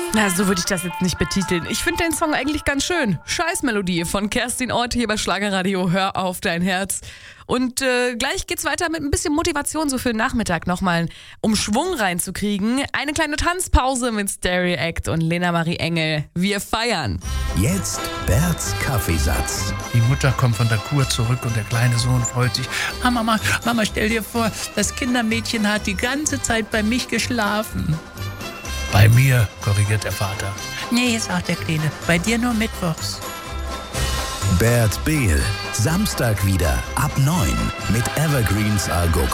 Na, so würde ich das jetzt nicht betiteln. Ich finde den Song eigentlich ganz schön. Scheißmelodie von Kerstin Ott hier bei Schlagerradio. Hör auf dein Herz. Und gleich geht's weiter mit ein bisschen Motivation so für den Nachmittag nochmal, um Schwung reinzukriegen. Eine kleine Tanzpause mit Stereo Act und Lena Marie Engel. Wir feiern. Jetzt Berts Kaffeesatz. Die Mutter kommt von der Kur zurück und der kleine Sohn freut sich. Mama, stell dir vor, das Kindermädchen hat die ganze Zeit bei mich geschlafen. Bei mir, korrigiert der Vater. Nee, sagt der Kleine, bei dir nur mittwochs. Bert Behl, Samstag wieder ab 9 mit Evergreens A Go